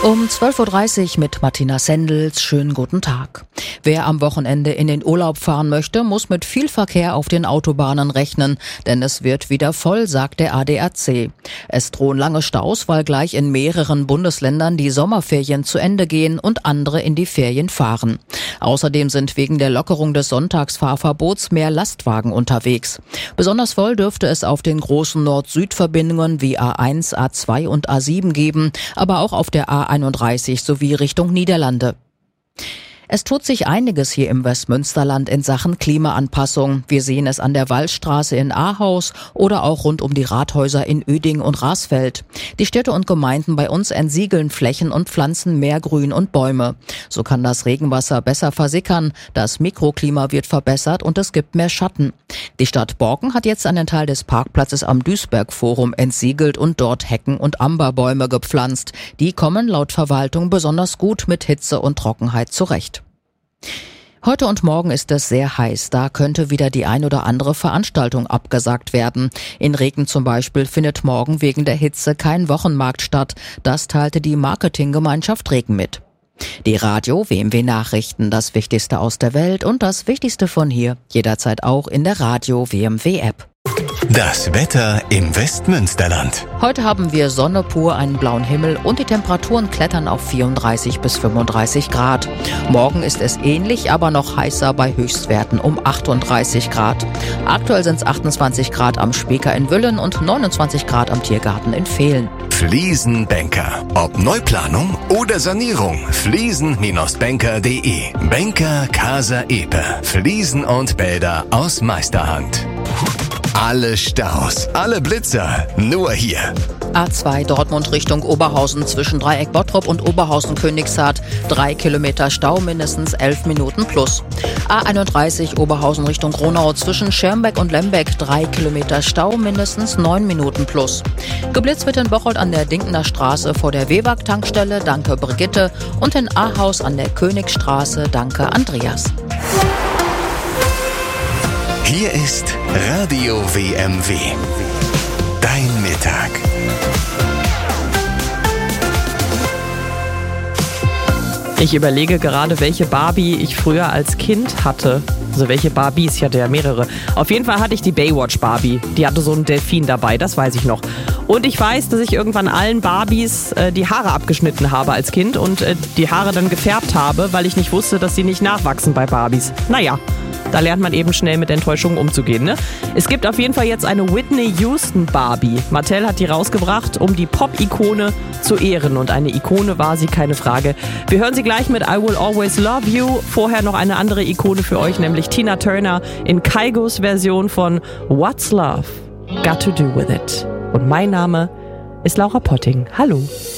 Um 12.30 Uhr mit Martina Sendels. Schönen guten Tag. Wer am Wochenende in den Urlaub fahren möchte, muss mit viel Verkehr auf den Autobahnen rechnen, denn es wird wieder voll, sagt der ADAC. Es drohen lange Staus, weil gleich in mehreren Bundesländern die Sommerferien zu Ende gehen und andere in die Ferien fahren. Außerdem sind wegen der Lockerung des Sonntagsfahrverbots mehr Lastwagen unterwegs. Besonders voll dürfte es auf den großen Nord-Süd-Verbindungen wie A1, A2 und A7 geben, aber auch auf der A31 sowie Richtung Niederlande. Es tut sich einiges hier im Westmünsterland in Sachen Klimaanpassung. Wir sehen es an der Wallstraße in Ahaus oder auch rund um die Rathäuser in Uedingen und Rasfeld. Die Städte und Gemeinden bei uns entsiegeln Flächen und pflanzen mehr Grün und Bäume. So kann das Regenwasser besser versickern, das Mikroklima wird verbessert und es gibt mehr Schatten. Die Stadt Borken hat jetzt einen Teil des Parkplatzes am Duisberg-Forum entsiegelt und dort Hecken und Amberbäume gepflanzt. Die kommen laut Verwaltung besonders gut mit Hitze und Trockenheit zurecht. Heute und morgen ist es sehr heiß. Da könnte wieder die ein oder andere Veranstaltung abgesagt werden. In Regen zum Beispiel findet morgen wegen der Hitze kein Wochenmarkt statt. Das teilte die Marketinggemeinschaft Regen mit. Die Radio-WMW Nachrichten, das Wichtigste aus der Welt und das Wichtigste von hier, jederzeit auch in der Radio-WMW-App. Das Wetter im Westmünsterland. Heute haben wir Sonne pur, einen blauen Himmel und die Temperaturen klettern auf 34 bis 35 Grad. Morgen ist es ähnlich, aber noch heißer bei Höchstwerten um 38 Grad. Aktuell sind es 28 Grad am Speker in Wüllen und 29 Grad am Tiergarten in Vehlen. Fliesenbanker. Ob Neuplanung oder Sanierung. Fliesen-banker.de. Banker Casa Epe. Fliesen und Bäder aus Meisterhand. Alle Staus, alle Blitzer, nur hier. A2 Dortmund Richtung Oberhausen zwischen Dreieck Bottrop und Oberhausen-Königshardt. 3 Kilometer Stau, mindestens 11 Minuten plus. A31 Oberhausen Richtung Gronau zwischen Schermbeck und Lembeck. 3 Kilometer Stau, mindestens 9 Minuten plus. Geblitzt wird in Bocholt an der Dinkener Straße vor der WEWAG-Tankstelle. Danke Brigitte. Und in Ahaus an der Königstraße. Danke Andreas. Hier ist Radio WMW. Dein Mittag. Ich überlege gerade, welche Barbie ich früher als Kind hatte. Also welche Barbies, ich hatte ja mehrere. Auf jeden Fall hatte ich die Baywatch Barbie. Die hatte so einen Delfin dabei, das weiß ich noch. Und ich weiß, dass ich irgendwann allen Barbies die Haare abgeschnitten habe als Kind und die Haare dann gefärbt habe, weil ich nicht wusste, dass sie nicht nachwachsen bei Barbies. Naja, da lernt man eben schnell mit Enttäuschungen umzugehen, ne? Es gibt auf jeden Fall jetzt eine Whitney Houston Barbie. Mattel hat die rausgebracht, um die Pop-Ikone zu ehren. Und eine Ikone war sie, keine Frage. Wir hören sie gleich mit I Will Always Love You. Vorher noch eine andere Ikone für euch, nämlich Tina Turner in Kaigos Version von What's Love Got to Do With It. Und mein Name ist Laura Potting. Hallo.